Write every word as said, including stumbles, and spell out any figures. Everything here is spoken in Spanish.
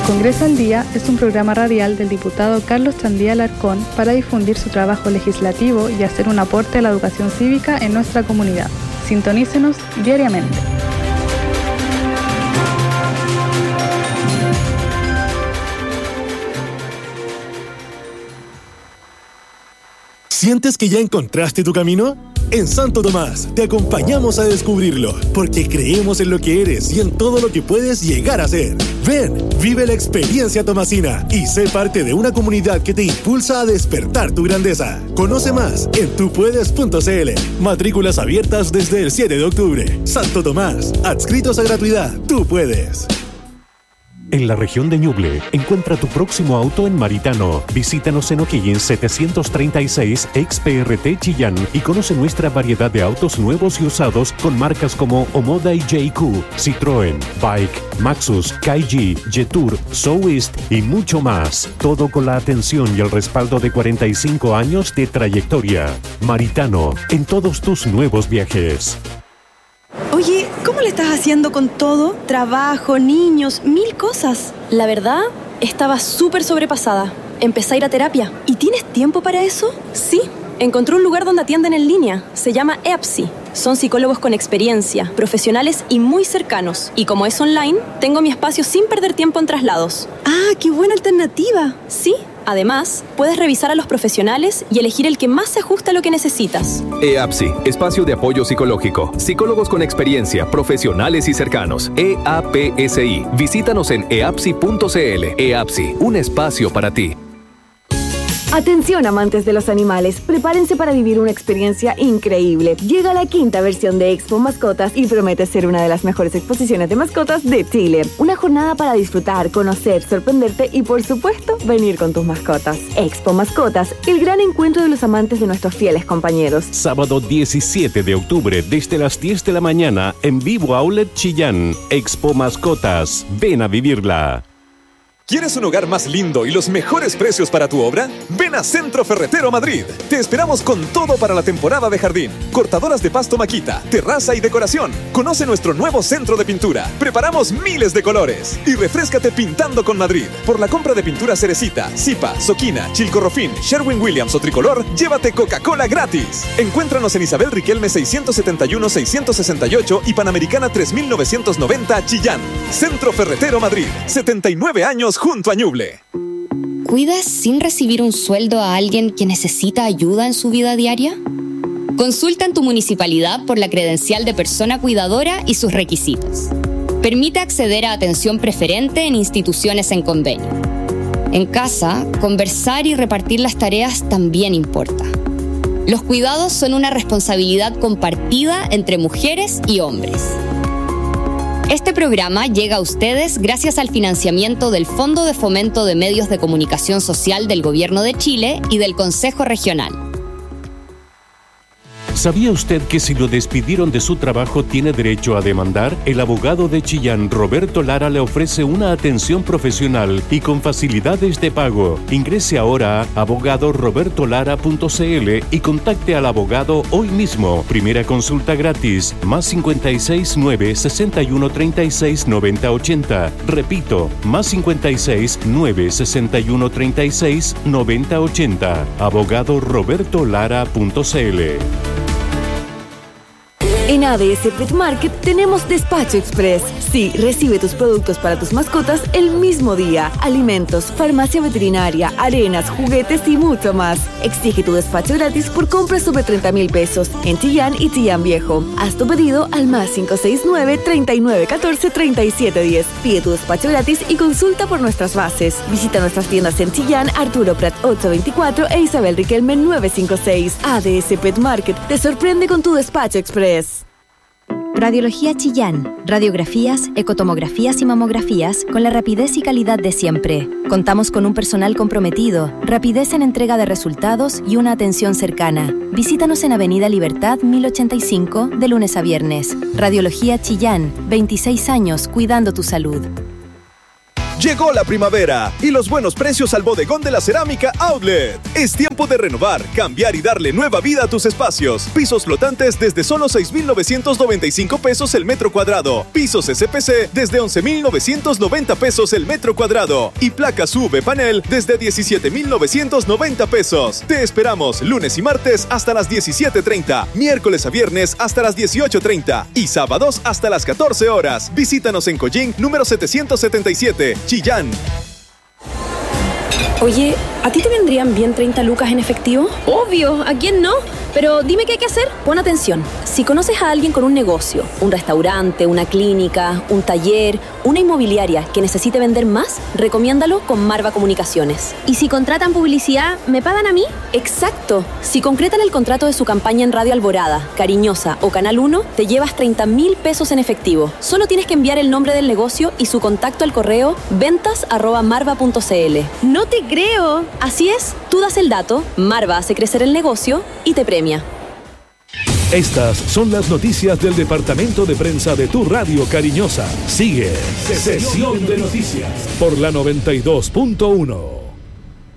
Congreso al Día es un programa radial del diputado Carlos Chandía Alarcón para difundir su trabajo legislativo y hacer un aporte a la educación cívica en nuestra comunidad. Sintonícenos diariamente. ¿Sientes que ya encontraste tu camino? En Santo Tomás te acompañamos a descubrirlo, porque creemos en lo que eres y en todo lo que puedes llegar a ser. Ven, vive la experiencia tomasina y sé parte de una comunidad que te impulsa a despertar tu grandeza. Conoce más en tu puedes punto c l. Matrículas abiertas desde el siete de octubre. Santo Tomás, adscritos a gratuidad, tú puedes. En la región de Ñuble, encuentra tu próximo auto en Maritano. Visítanos en O'Higgins setecientos treinta y seis, ex P R T Chillán, y conoce nuestra variedad de autos nuevos y usados con marcas como Omoda y J Q, Citroën, Bike, Maxus, K G, Jetour, Soueast y mucho más. Todo con la atención y el respaldo de cuarenta y cinco años de trayectoria. Maritano, en todos tus nuevos viajes. Oye, ¿cómo le estás haciendo con todo? Trabajo, niños, mil cosas. La verdad, estaba súper sobrepasada. Empecé a ir a terapia. ¿Y tienes tiempo para eso? Sí, encontré un lugar donde atienden en línea. Se llama E A P S I. Son psicólogos con experiencia, profesionales y muy cercanos. Y como es online, tengo mi espacio sin perder tiempo en traslados. ¡Ah, qué buena alternativa! Sí. Además, puedes revisar a los profesionales y elegir el que más se ajuste a lo que necesitas. E A P S I, espacio de apoyo psicológico. Psicólogos con experiencia, profesionales y cercanos. E A P S I. Visítanos en e a p s i punto c l. E A P S I, un espacio para ti. Atención, amantes de los animales, prepárense para vivir una experiencia increíble. Llega la quinta versión de Expo Mascotas y promete ser una de las mejores exposiciones de mascotas de Chile. Una jornada para disfrutar, conocer, sorprenderte y, por supuesto, venir con tus mascotas. Expo Mascotas, el gran encuentro de los amantes de nuestros fieles compañeros. Sábado diecisiete de octubre, desde las diez de la mañana, en Vivo Outlet Chillán. Expo Mascotas, ven a vivirla. ¿Quieres un hogar más lindo y los mejores precios para tu obra? Ven a Centro Ferretero Madrid. Te esperamos con todo para la temporada de jardín. Cortadoras de pasto Makita, terraza y decoración. Conoce nuestro nuevo centro de pintura. Preparamos miles de colores. Y refréscate pintando con Madrid. Por la compra de pintura Cerecita, Zipa, Soquina, Chilcorrofín, Sherwin-Williams o Tricolor, llévate Coca-Cola gratis. Encuéntranos en Isabel Riquelme seiscientos setenta y uno seiscientos sesenta y ocho y Panamericana tres mil novecientos noventa, Chillán. Centro Ferretero Madrid. setenta y nueve años junto a Ñuble. ¿Cuidas sin recibir un sueldo a alguien que necesita ayuda en su vida diaria? Consulta en tu municipalidad por la credencial de persona cuidadora y sus requisitos. Permite acceder a atención preferente en instituciones en convenio. En casa, conversar y repartir las tareas también importa. Los cuidados son una responsabilidad compartida entre mujeres y hombres. Este programa llega a ustedes gracias al financiamiento del Fondo de Fomento de Medios de Comunicación Social del Gobierno de Chile y del Consejo Regional. ¿Sabía usted que si lo despidieron de su trabajo tiene derecho a demandar? El abogado de Chillán, Roberto Lara, le ofrece una atención profesional y con facilidades de pago. Ingrese ahora a abogado roberto lara punto c l y contacte al abogado hoy mismo. Primera consulta gratis, más cincuenta y seis, nueve, sesenta y uno, treinta y seis, noventa, ochenta. Repito, más cincuenta y seis, nueve, sesenta y uno, treinta y seis, noventa, ochenta. abogado roberto lara punto c l. En A D S Pet Market tenemos Despacho Express. Sí, recibe tus productos para tus mascotas el mismo día. Alimentos, farmacia veterinaria, arenas, juguetes y mucho más. Exige tu despacho gratis por compras sobre treinta mil pesos en Chillán y Chillán Viejo. Haz tu pedido al más cinco seis nueve, treinta y nueve, catorce, treinta y siete diez. Pide tu despacho gratis y consulta por nuestras bases. Visita nuestras tiendas en Chillán, Arturo Prat ochocientos veinticuatro e Isabel Riquelme novecientos cincuenta y seis. A D S Pet Market te sorprende con tu Despacho Express. Radiología Chillán. Radiografías, ecotomografías y mamografías con la rapidez y calidad de siempre. Contamos con un personal comprometido, rapidez en entrega de resultados y una atención cercana. Visítanos en Avenida Libertad mil ochenta y cinco de lunes a viernes. Radiología Chillán. veintiséis años cuidando tu salud. Llegó la primavera y los buenos precios al bodegón de la Cerámica Outlet. Es tiempo de renovar, cambiar y darle nueva vida a tus espacios. Pisos flotantes desde solo seis mil novecientos noventa y cinco pesos el metro cuadrado. Pisos S P C desde once mil novecientos noventa pesos el metro cuadrado. Y placas U V panel desde diecisiete mil novecientos noventa pesos. Te esperamos lunes y martes hasta las diecisiete treinta, miércoles a viernes hasta las dieciocho treinta y sábados hasta las catorce horas. Visítanos en Coyín número setecientos setenta y siete, Chillán. Oye, ¿a ti te vendrían bien treinta lucas en efectivo? Obvio, ¿a quién no? Pero dime qué hay que hacer. Pon atención. Si conoces a alguien con un negocio, un restaurante, una clínica, un taller, una inmobiliaria que necesite vender más, recomiéndalo con Marva Comunicaciones. ¿Y si contratan publicidad, me pagan a mí? Exacto. Si concretan el contrato de su campaña en Radio Alborada, Cariñosa o Canal uno, te llevas treinta mil pesos en efectivo. Solo tienes que enviar el nombre del negocio y su contacto al correo ventas arroba marva punto cl. No te creo. Así es. Tú das el dato, Marva hace crecer el negocio y te premia. Estas son las noticias del departamento de prensa de tu radio cariñosa. Sigue Sesión de Noticias por la noventa y dos punto uno.